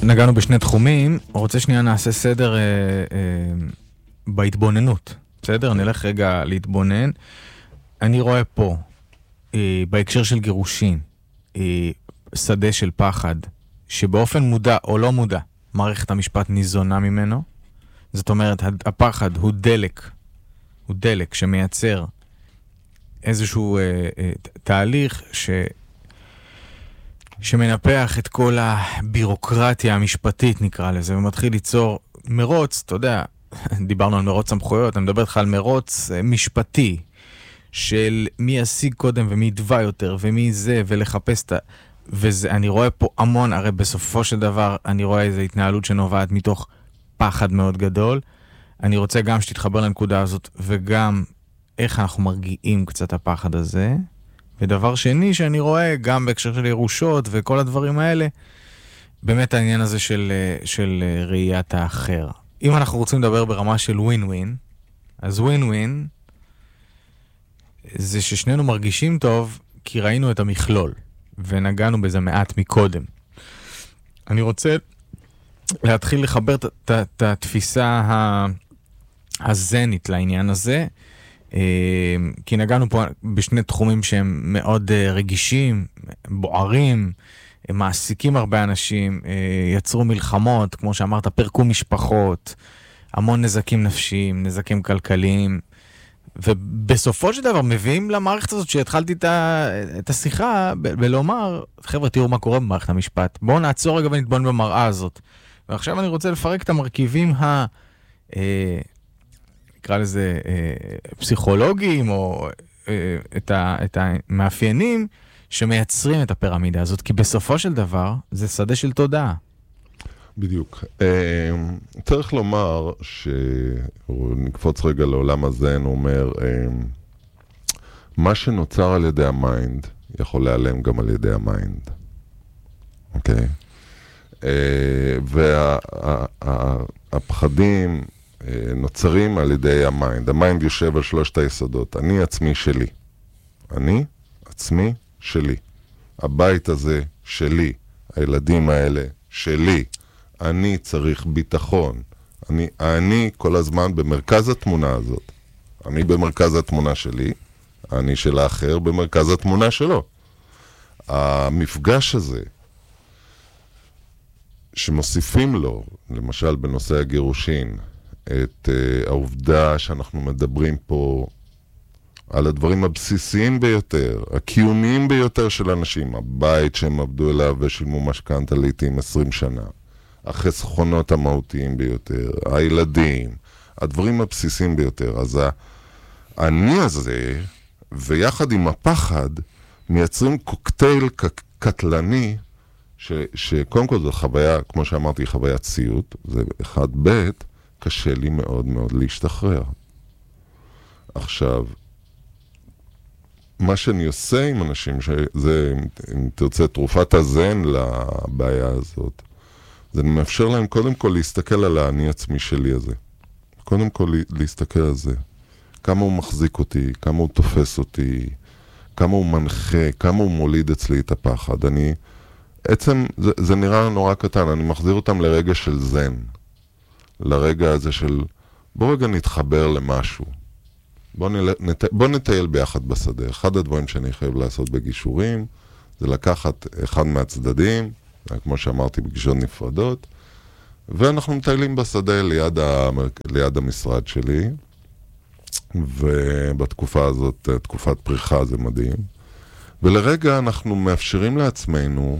נגענו בשני תחומים, רוצה שנייה נעשה סדר בהתבוננות, בסדר? נלך רגע להתבונן. אני רואה פה, בהקשר של גירושין, שדה של פחד, שבאופן מודע או לא מודע, מערכת המשפט ניזונה ממנו. זאת אומרת, הפחד הוא דלק שמייצר איזשהו תהליך שמנפח את כל הבירוקרטיה המשפטית, נקרא לזה, ומתחיל ליצור מרוץ, אתה יודע, דיברנו על מרוץ סמכויות, אני מדבר איתך על מרוץ משפטי, של מי ישיג קודם ומי ידווה יותר, ומי זה, ולחפש את ה... ואני רואה פה המון, הרי בסופו של דבר, אני רואה איזו התנהלות שנובעת מתוך פחד מאוד גדול. אני רוצה גם שתתחבר לנקודה הזאת, וגם איך אנחנו מרגיעים קצת הפחד הזה. ודבר שני שאני רואה, גם בהקשר של ירושות וכל הדברים האלה, באמת העניין הזה של ראיית האחר. אם אנחנו רוצים לדבר ברמה של ווין-ווין, אז ווין-ווין זה ששנינו מרגישים טוב, כי ראינו את המכלול, ונגענו בזה מעט מקודם. אני רוצה להתחיל לחבר את התפיסה הזנית לעניין הזה, כי נגענו פה בשני תחומים שהם מאוד רגישים, בוערים, מעסיקים הרבה אנשים, יצרו מלחמות, כמו שאמרת, פרקו משפחות, המון נזקים נפשיים, נזקים כלכליים, ובסופו של דבר מביאים למערכת הזאת שהתחלתי את השיחה בלומר, חבר'ה, תראו מה קורה במערכת המשפט, בואו נעצור רגע ונתבונן במראה הזאת. ועכשיו אני רוצה לפרק את המרכיבים נקרא לזה פסיכולוגיים, או את המאפיינים שמייצרים את הפירמידה הזאת, כי בסופו של דבר זה שדה של תודעה. בדיוק. צריך לומר שנקפוץ רגע לעולם הזה, הוא אומר, מה שנוצר על ידי המיינד יכול להיעלם גם על ידי המיינד. אוקיי? והפחדים נוצרים על ידי המיינד. המיינד יושב על שלושת היסודות. אני עצמי שלי. אני עצמי שלי. הבית הזה שלי. הילדים האלה שלי. אני צריך ביטחון. אני כל הזמן במרכז התמונה הזאת. אני במרכז התמונה שלי. אני של האחר במרכז התמונה שלו. המפגש הזה שמוסיפים לו, למשל בנושא הגירושין, את העובדה שאנחנו מדברים פה על הדברים הבסיסיים ביותר, הקיומיים ביותר של אנשים, הבית שהם עבדו אליו ושילמו משכנתה לעתים 20 שנה, החסכונות המהותיים ביותר, הילדים, הדברים הבסיסיים ביותר. אז אני הזה, ויחד עם הפחד, מייצרים קוקטייל קטלני, שקודם כל זו חוויה, כמו שאמרתי, חוויית ציות, זה אחד בית, קשה לי מאוד מאוד להשתחרר. עכשיו, מה שאני עושה עם אנשים, שזה, אם תרצה, תרופת הזן לבעיה הזאת, זה אני מאפשר להם קודם כל להסתכל על האני עצמי שלי הזה. קודם כל להסתכל על זה. כמה הוא מחזיק אותי, כמה הוא תופס אותי, כמה הוא מנחה, כמה הוא מוליד אצלי את הפחד. עצם, זה נראה נורא קטן, אני מחזיר אותם לרגע של זן. לרגע הזה של, בוא רגע נתחבר למשהו. בוא נטייל ביחד בשדה. אחד הדברים שאני חייב לעשות בגישורים, זה לקחת אחד מהצדדים, כמו שאמרתי, בגישות נפרדות, ואנחנו מטיילים בשדה ליד המשרד שלי, ובתקופה הזאת, תקופת פריחה, זה מדהים. ולרגע אנחנו מאפשרים לעצמנו